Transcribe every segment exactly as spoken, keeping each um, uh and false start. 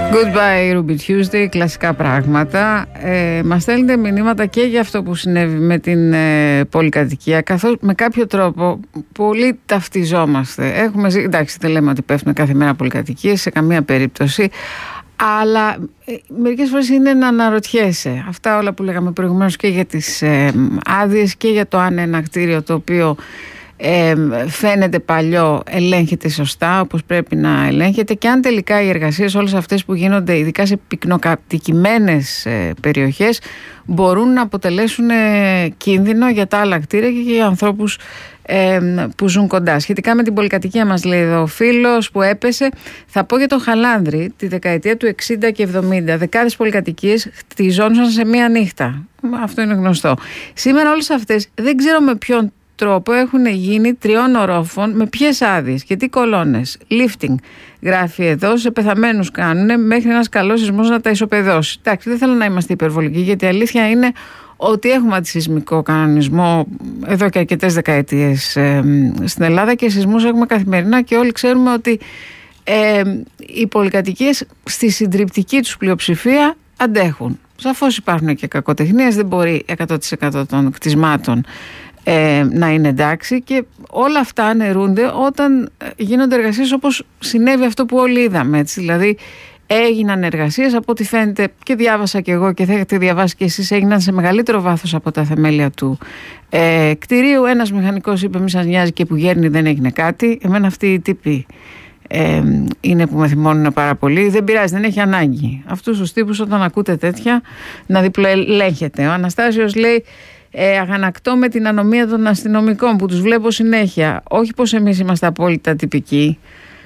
Goodbye Ruby Tuesday, κλασικά πράγματα. Ε, μας στέλνετε μηνύματα και για αυτό που συνέβη με την ε, πολυκατοικία, καθώς με κάποιο τρόπο πολύ ταυτιζόμαστε. Έχουμε, εντάξει, δεν λέμε ότι πέφτουν κάθε μέρα πολυκατοικίες, σε καμία περίπτωση. Αλλά ε, μερικές φορές είναι να αναρωτιέσαι. Αυτά όλα που λέγαμε προηγουμένως και για τις ε, άδειες και για το αν ένα κτίριο το οποίο Ε, φαίνεται παλιό ελέγχεται σωστά όπως πρέπει να ελέγχεται, και αν τελικά οι εργασίες όλες αυτές που γίνονται ειδικά σε πυκνοκατοικημένες ε, περιοχές μπορούν να αποτελέσουν ε, κίνδυνο για τα άλλα κτίρια και για ανθρώπους ε, που ζουν κοντά. Σχετικά με την πολυκατοικία μας λέει εδώ ο φίλος που έπεσε, θα πω για τον Χαλάνδρη τη δεκαετία του εξήντα και εβδομήντα δεκάδες πολυκατοικίες χτιζόντουσαν σε μία νύχτα. Αυτό είναι γνωστό. Σήμερα όλες αυτές δεν ξέρω με ποιον τρόπο έχουν γίνει τριών ορόφων, με ποιες άδειες και τι κολόνες. Lifting γράφει εδώ, σε πεθαμένους κάνουν μέχρι ένας καλός σεισμός να τα ισοπεδώσει. Εντάξει, δεν θέλω να είμαστε υπερβολικοί, γιατί η αλήθεια είναι ότι έχουμε αντισεισμικό κανονισμό εδώ και αρκετές δεκαετίες ε, στην Ελλάδα, και σεισμούς έχουμε καθημερινά, και όλοι ξέρουμε ότι ε, οι πολυκατοικίες στη συντριπτική τους πλειοψηφία αντέχουν. Σαφώς υπάρχουν και κακοτεχνίες, δεν μπορεί εκατό τοις εκατό των κτισμάτων Ε, να είναι εντάξει, και όλα αυτά αναιρούνται όταν γίνονται εργασίες όπως συνέβη αυτό που όλοι είδαμε, έτσι. Δηλαδή έγιναν εργασίες, από ό,τι φαίνεται, και διάβασα και εγώ και θα έχετε διαβάσει και εσείς, έγιναν σε μεγαλύτερο βάθος από τα θεμέλια του ε, κτηρίου. Ένας μηχανικός είπε μη σας νοιάζει, και που γέρνει δεν έγινε κάτι. Εμένα αυτοί οι τύποι ε, είναι που με θυμώνουν πάρα πολύ. Δεν πειράζει, δεν έχει ανάγκη αυτούς τους τύπους, όταν ακούτε τέτοια, να διπλοελέγχετε. Ο Αναστάσιος λέει: Ε, αγανακτώ με την ανομία των αστυνομικών που τους βλέπω συνέχεια. Όχι πως εμείς είμαστε απόλυτα τυπικοί.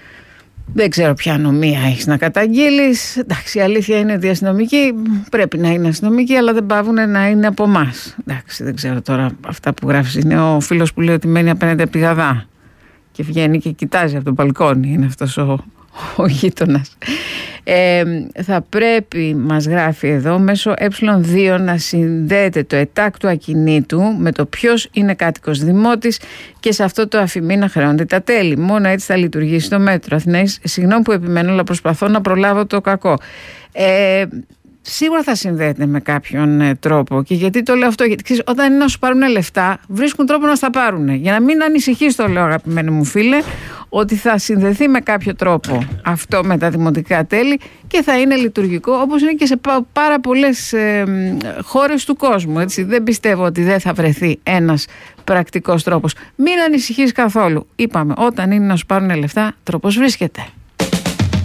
Δεν ξέρω ποια ανομία έχεις να καταγγείλεις. Εντάξει, η αλήθεια είναι ότι οι αστυνομικοί πρέπει να είναι αστυνομικοί, αλλά δεν πάβουν να είναι από εμάς. Εντάξει, δεν ξέρω τώρα αυτά που γράφεις. Είναι ο φίλος που λέει ότι μένει απέναντι από τη Γαδά και βγαίνει και κοιτάζει από το μπαλκόνι. Είναι αυτός ο, ο γείτονας. Ε, θα πρέπει, μας γράφει εδώ, μέσω ε δύο να συνδέεται το ΕΤΑΚ του ακινήτου με το ποιος είναι κάτοικος δημότης, και σε αυτό το αφημί να χρεώνται τα τέλη. Μόνο έτσι θα λειτουργήσει το μέτρο. Αθηναίης, συγγνώμη που επιμένω, αλλά προσπαθώ να προλάβω το κακό. Ε, Σίγουρα θα συνδέεται με κάποιον ε, τρόπο. Και γιατί το λέω αυτό? Γιατί ξέρεις, όταν είναι να σου πάρουν λεφτά, βρίσκουν τρόπο να στα πάρουν. Για να μην ανησυχείς, το λέω αγαπημένο μου φίλε, ότι θα συνδεθεί με κάποιο τρόπο αυτό με τα δημοτικά τέλη και θα είναι λειτουργικό, όπως είναι και σε πάρα πολλές ε, χώρες του κόσμου. Έτσι. Δεν πιστεύω ότι δεν θα βρεθεί ένας πρακτικός τρόπος. Μην ανησυχείς καθόλου. Είπαμε, όταν είναι να σου πάρουν λεφτά, τρόπος βρίσκεται.